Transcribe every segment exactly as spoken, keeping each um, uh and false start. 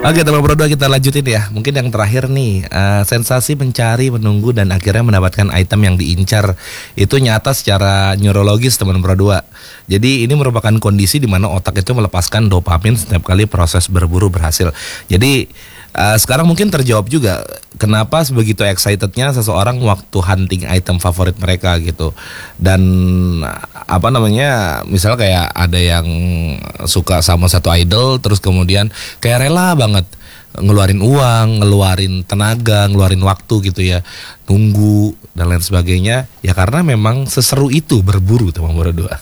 Oke, teman Pro dua kita lanjutin ya. Mungkin yang terakhir nih, uh, sensasi mencari, menunggu dan akhirnya mendapatkan item yang diincar itu nyata secara neurologis teman Pro dua. Jadi ini merupakan kondisi di mana otak itu melepaskan dopamin setiap kali proses berburu berhasil. Jadi uh, sekarang mungkin terjawab juga kenapa sebegitu excitednya seseorang waktu hunting item favorit mereka gitu. Dan apa namanya, misal kayak ada yang suka sama satu idol terus kemudian kayak rela banget ngeluarin uang, ngeluarin tenaga, ngeluarin waktu gitu ya, nunggu dan lain sebagainya ya, karena memang seseru itu berburu teman berdua.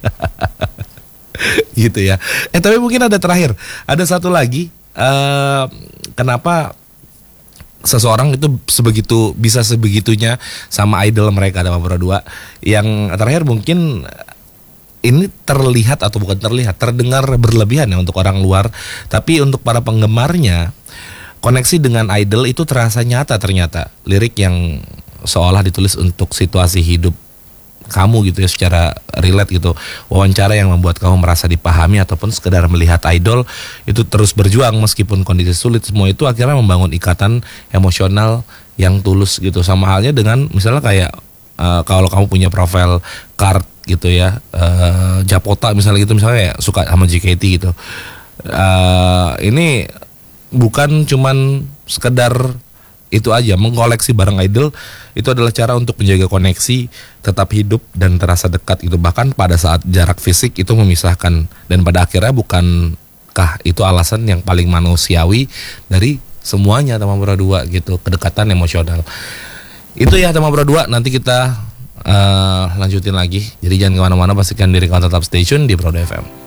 Gitu ya. Eh tapi mungkin ada terakhir, ada satu lagi, uh, kenapa seseorang itu sebegitu bisa sebegitunya sama idol mereka teman berdua. Yang terakhir mungkin ini terlihat atau bukan terlihat, terdengar berlebihan ya untuk orang luar, tapi untuk para penggemarnya koneksi dengan idol itu terasa nyata ternyata. Lirik yang seolah ditulis untuk situasi hidup kamu gitu ya, secara relate gitu. Wawancara yang membuat kamu merasa dipahami ataupun sekedar melihat idol itu terus berjuang meskipun kondisi sulit, semua itu akhirnya membangun ikatan emosional yang tulus gitu. Sama halnya dengan misalnya kayak uh, kalau kamu punya profile card gitu ya, uh, Japota misalnya gitu, misalnya kayak suka sama J K T gitu. Uh, ini bukan cuman sekedar itu aja, mengkoleksi barang idol itu adalah cara untuk menjaga koneksi tetap hidup dan terasa dekat gitu, bahkan pada saat jarak fisik itu memisahkan. Dan pada akhirnya bukankah itu alasan yang paling manusiawi dari semuanya teman Pro dua gitu, kedekatan emosional. Itu ya teman Pro dua, nanti kita uh, lanjutin lagi. Jadi jangan kemana-mana, pastikan diri kalian tetap stay tune di Pro dua F M.